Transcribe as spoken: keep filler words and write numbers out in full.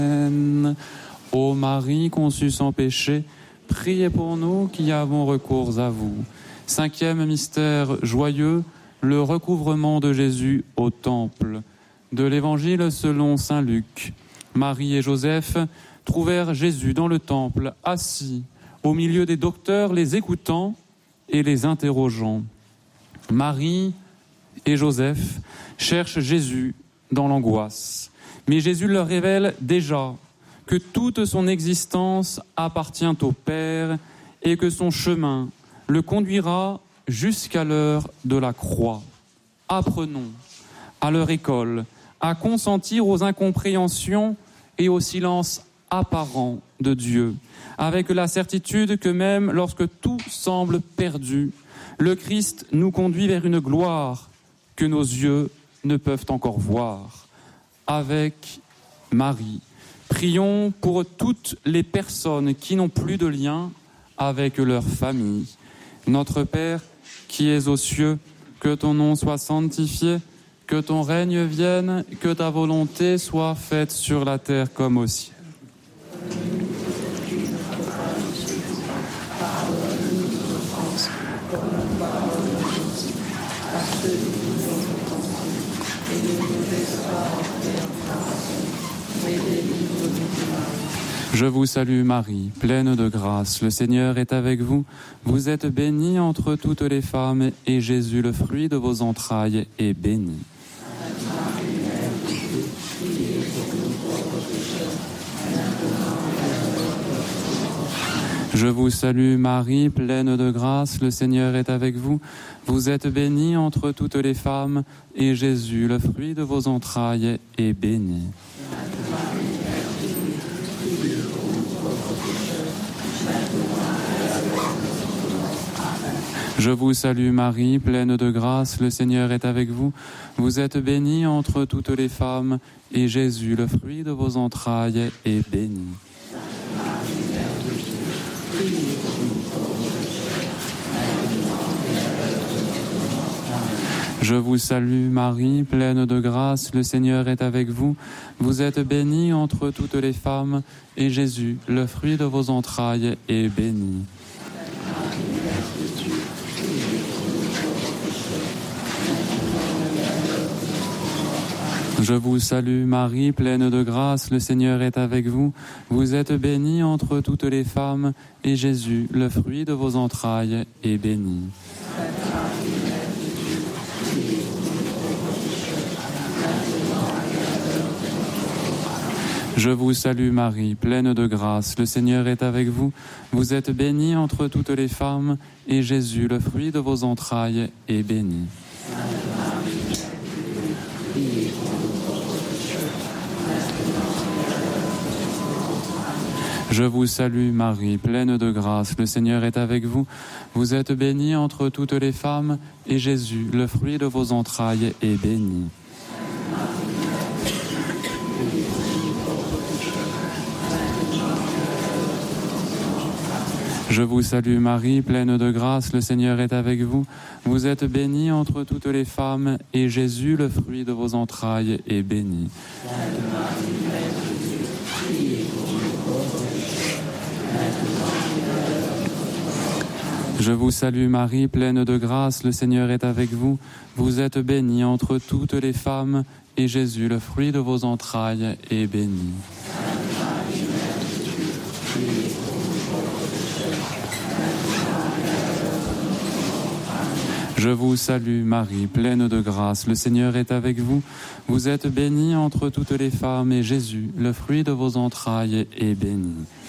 Ô Marie conçue sans péché, priez pour nous qui avons recours à vous. Cinquième mystère joyeux, le recouvrement de Jésus au temple. De l'Évangile selon saint Luc. Marie et Joseph trouvèrent Jésus dans le temple, assis, au milieu des docteurs, les écoutant et les interrogeant. Marie et Joseph cherchent Jésus dans l'angoisse. Mais Jésus leur révèle déjà que toute son existence appartient au Père et que son chemin le conduira jusqu'à l'heure de la croix. Apprenons à leur école à consentir aux incompréhensions et au silence apparent de Dieu, avec la certitude que même lorsque tout semble perdu, le Christ nous conduit vers une gloire que nos yeux ne peuvent encore voir. Avec Marie, prions pour toutes les personnes qui n'ont plus de lien avec leur famille. Notre Père, qui es aux cieux, que ton nom soit sanctifié, que ton règne vienne, que ta volonté soit faite sur la terre comme au ciel. Je vous salue Marie, pleine de grâce, le Seigneur est avec vous. Vous êtes bénie entre toutes les femmes, et Jésus, le fruit de vos entrailles, est béni. Je vous salue Marie, pleine de grâce, le Seigneur est avec vous. Vous êtes bénie entre toutes les femmes, et Jésus, le fruit de vos entrailles, est béni. Je vous salue Marie, pleine de grâce, le Seigneur est avec vous. Vous êtes bénie entre toutes les femmes, et Jésus, le fruit de vos entrailles, est béni. Je vous salue Marie, pleine de grâce, le Seigneur est avec vous. Vous êtes bénie entre toutes les femmes, et Jésus, le fruit de vos entrailles, est béni. Je vous salue Marie, pleine de grâce, le Seigneur est avec vous. Vous êtes bénie entre toutes les femmes, et Jésus, le fruit de vos entrailles, est béni. Je vous salue Marie, pleine de grâce, le Seigneur est avec vous. Vous êtes bénie entre toutes les femmes, et Jésus, le fruit de vos entrailles, est béni. Je vous salue Marie, pleine de grâce, le Seigneur est avec vous. Vous êtes bénie entre toutes les femmes, et Jésus, le fruit de vos entrailles, est béni. Je vous salue Marie, pleine de grâce, le Seigneur est avec vous. Vous êtes bénie entre toutes les femmes, et Jésus, le fruit de vos entrailles, est béni. Je vous salue Marie, pleine de grâce, le Seigneur est avec vous. Vous êtes bénie entre toutes les femmes, et Jésus, le fruit de vos entrailles, est béni. Je vous salue Marie, pleine de grâce, le Seigneur est avec vous. Vous êtes bénie entre toutes les femmes, et Jésus, le fruit de vos entrailles, est béni.